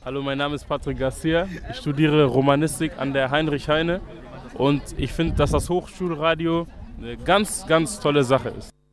Hallo, mein Name ist Patrick Garcia. Ich studiere Romanistik an der Heinrich Heine und ich finde, dass das Hochschulradio eine ganz, ganz tolle Sache ist.